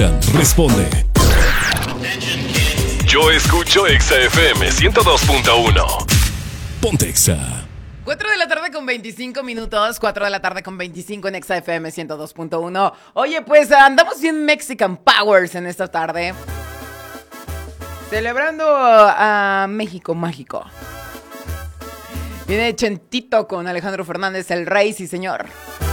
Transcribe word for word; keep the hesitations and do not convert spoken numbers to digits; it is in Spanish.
Responde. Yo escucho Exa F M ciento dos punto uno. Ponte Exa. cuatro de la tarde con veinticinco minutos, cuatro de la tarde con veinticinco en Exa F M ciento dos punto uno. Oye, pues andamos bien Mexican Powers en esta tarde. Celebrando a México Mágico. Viene Chentito con Alejandro Fernández, el rey, sí señor.